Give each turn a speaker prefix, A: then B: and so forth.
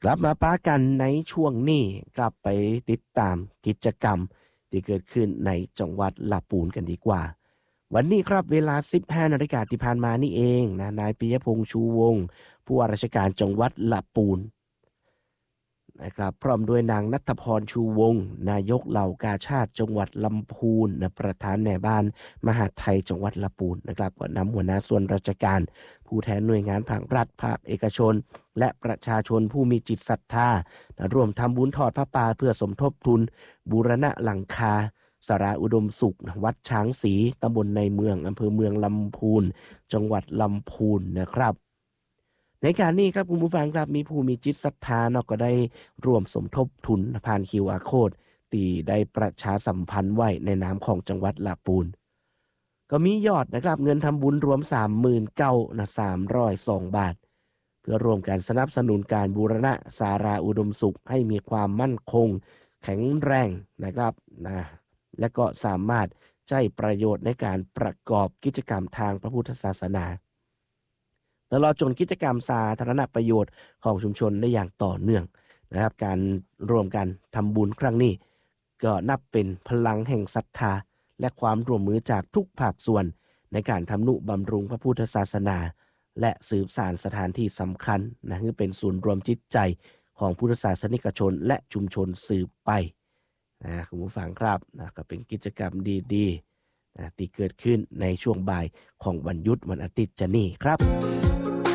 A: กลับมาป้ากันในช่วงนี้กลับไปติดตามกิจกรรมที่เกิดขึ้นในจังหวัดลาปูนกันดีกว่าวันนี้ครับเวลา 15 นาฬิกาที่ผ่านมานี่เองนะนายปิยพงษ์ชูวงศ์ผู้ว่าราชการจังหวัดลาปูนนะครับพร้อมด้วยนางณัฐพรชูวงศ์นายกเหล่ากาชาดจังหวัดลำพูนนะประธานแม่บ้านมหาดไทยจังหวัดลำพูนนะครับก็นำหัวหน้าส่วนราชการผู้แทนหน่วยงานภาครัฐภาคเอกชนและประชาชนผู้มีจิตศรัทธาร่วมทำบุญทอดพระป่าเพื่อสมทบทุนบูรณะหลังคาสาราอุดมสุขวัดช้างศรีตำบลในเมืองอำเภอเมืองลำพูนจังหวัดลำพูนนะครับในการนี้ครับคุณผู้ฟังครับมีผู้มีจิตศรัทธาก็ได้ร่วมสมทบทุนผ่าน QR Code ที่ได้ประชาสัมพันธ์ไว้ในนามของจังหวัดลำพูนก็มียอดนะครับเงินทำบุญรวม 39,302 บาทเพื่อร่วมกันสนับสนุนการบูรณะสาราอุดมสุขให้มีความมั่นคงแข็งแรงนะครับและก็สามารถใช้ประโยชน์ในการประกอบกิจกรรมทางพระพุทธศาสนาตลอดจนกิจกรรมสาธารณประโยชน์ของชุมชนได้อย่างต่อเนื่องนะครับการรวมกันทำบุญครั้งนี้ก็นับเป็นพลังแห่งศรัทธาและความร่วมมือจากทุกภาคส่วนในการทำนุบำรุงพระพุทธศาสนาและสืบสานสถานที่สำคัญคือเป็นศูนย์รวมจิตใจของพุทธศาสนิกชนและชุมชนสืบไปคุณผู้ฟังครับก็เป็นกิจกรรมดีๆที่เกิดขึ้นในช่วงบ่ายของวันหยุดวันอาทิตย์จะนี่ครับ